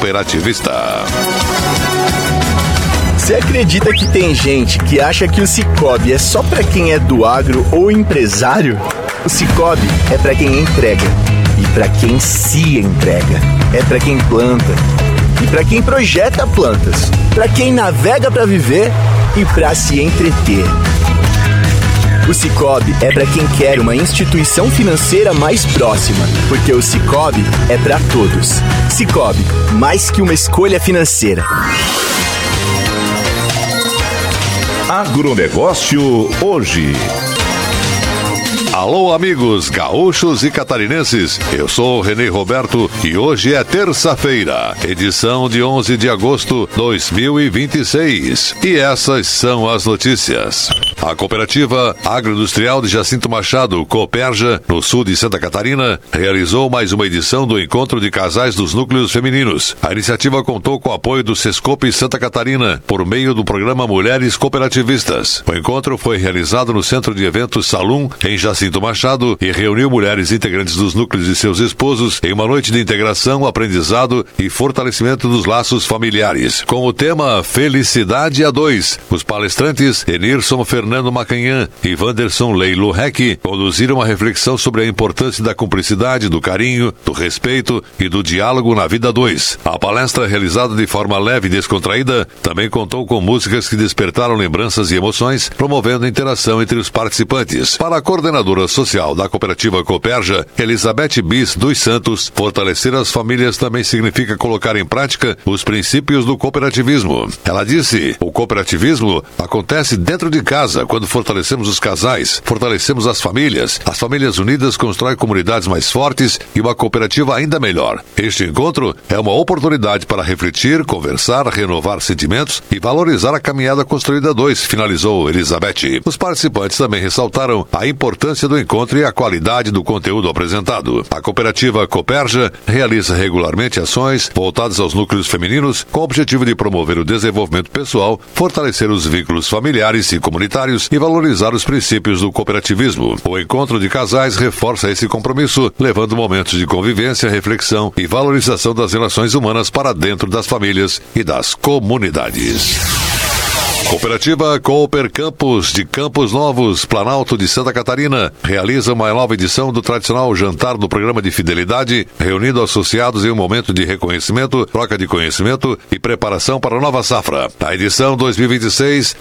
cooperativista. Você acredita que tem gente que acha que o Sicoob é só pra quem é do agro ou empresário? O Sicoob é pra quem entrega e pra quem se entrega. É pra quem planta e pra quem projeta plantas. Pra quem navega pra viver e pra se entreter. O Sicoob é pra quem quer uma instituição financeira mais próxima, porque o Sicoob é pra todos. Sicoob, mais que uma escolha financeira. Agronegócio hoje. Alô, amigos gaúchos e catarinenses, eu sou o Renê Roberto e hoje é terça-feira, edição de 11 de agosto de 2026. E essas são as notícias. A Cooperativa Agroindustrial de Jacinto Machado, Cooperja, no sul de Santa Catarina, realizou mais uma edição do Encontro de Casais dos Núcleos Femininos. A iniciativa contou com o apoio do Sescope Santa Catarina, por meio do programa Mulheres Cooperativistas. O encontro foi realizado no Centro de Eventos Salum, em Jacinto Machado, e reuniu mulheres integrantes dos núcleos e seus esposos em uma noite de integração, aprendizado e fortalecimento dos laços familiares. Com o tema Felicidade a Dois, os palestrantes Enirson Fernando Macanhã e Wanderson Leilo Heck conduziram uma reflexão sobre a importância da cumplicidade, do carinho, do respeito e do diálogo na vida a dois. A palestra, realizada de forma leve e descontraída, também contou com músicas que despertaram lembranças e emoções, promovendo a interação entre os participantes. Para a coordenadora social da Cooperativa Cooperja, Elizabeth Bis dos Santos, fortalecer as famílias também significa colocar em prática os princípios do cooperativismo. Ela disse: o cooperativismo acontece dentro de casa, quando fortalecemos os casais, fortalecemos as famílias unidas constroem comunidades mais fortes e uma cooperativa ainda melhor. Este encontro é uma oportunidade para refletir, conversar, renovar sentimentos e valorizar a caminhada construída a dois, finalizou Elizabeth. Os participantes também ressaltaram a importância do encontro e a qualidade do conteúdo apresentado. A Cooperativa Cooperja realiza regularmente ações voltadas aos núcleos femininos com o objetivo de promover o desenvolvimento pessoal, fortalecer os vínculos familiares e comunitários e valorizar os princípios do cooperativismo. O encontro de casais reforça esse compromisso, levando momentos de convivência, reflexão e valorização das relações humanas para dentro das famílias e das comunidades. Cooperativa Cooper Campos, de Campos Novos, Planalto de Santa Catarina, realiza uma nova edição do tradicional jantar do programa de fidelidade, reunindo associados em um momento de reconhecimento, troca de conhecimento e preparação para a nova safra. Na edição 2026,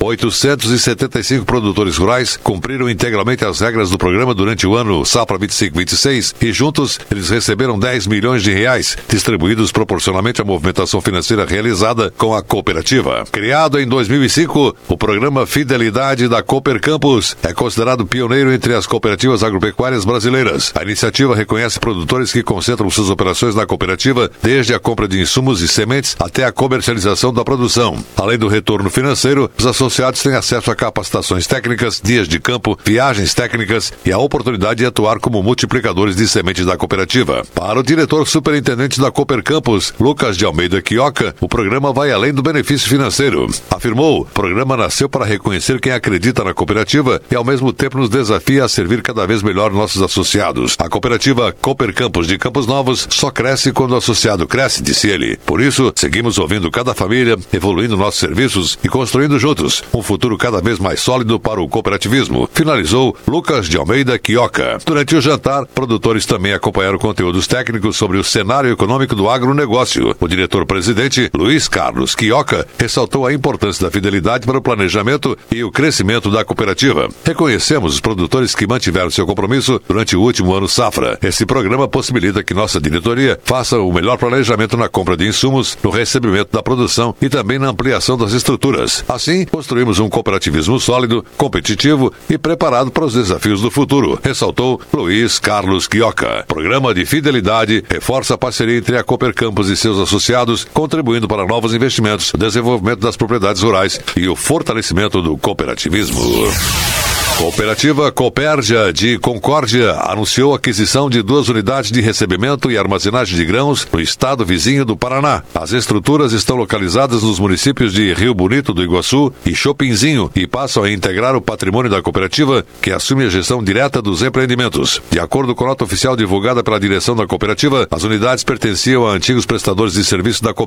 875 produtores rurais cumpriram integralmente as regras do programa durante o ano Safra 25-26 e juntos eles receberam 10 milhões de reais, distribuídos proporcionalmente à movimentação financeira realizada com a cooperativa. Criado em 2005, o programa Fidelidade da Cooper Campos é considerado pioneiro entre as cooperativas agropecuárias brasileiras. A iniciativa reconhece produtores que concentram suas operações na cooperativa, desde a compra de insumos e sementes até a comercialização da produção. Além do retorno financeiro, os associados têm acesso a capacitações técnicas, dias de campo, viagens técnicas e a oportunidade de atuar como multiplicadores de sementes da cooperativa. Para o diretor superintendente da Cooper Campos, Lucas de Almeida Quioca, o programa vai além do benefício financeiro. Afirmou: o programa nasceu para reconhecer quem acredita na cooperativa e ao mesmo tempo nos desafia a servir cada vez melhor nossos associados. A cooperativa Cooper Campos de Campos Novos só cresce quando o associado cresce, disse ele. Por isso, seguimos ouvindo cada família, evoluindo nossos serviços e construindo juntos um futuro cada vez mais sólido para o cooperativismo, finalizou Lucas de Almeida Quioca. Durante o jantar, produtores também acompanharam conteúdos técnicos sobre o cenário econômico do agronegócio. O diretor-presidente, Luiz Carlos Quioca, ressaltou a importância da fidelidade para o planejamento e o crescimento da cooperativa. Reconhecemos os produtores que mantiveram seu compromisso durante o último ano safra. Esse programa possibilita que nossa diretoria faça o melhor planejamento na compra de insumos, no recebimento da produção e também na ampliação das estruturas. Assim, construímos um cooperativismo sólido, competitivo e preparado para os desafios do futuro, ressaltou Luiz Carlos Quioca. O programa de fidelidade reforça a parceria entre a Cooper Campos e seus associados, contribuindo para novos investimentos, o desenvolvimento das propriedades rurais e o fortalecimento do cooperativismo. Cooperativa Cooperja de Concórdia anunciou a aquisição de 2 unidades de recebimento e armazenagem de grãos no estado vizinho do Paraná. As estruturas estão localizadas nos municípios de Rio Bonito do Iguaçu e Chopinzinho e passam a integrar o patrimônio da cooperativa, que assume a gestão direta dos empreendimentos. De acordo com a nota oficial divulgada pela direção da cooperativa, as unidades pertenciam a antigos prestadores de serviço da Cooperja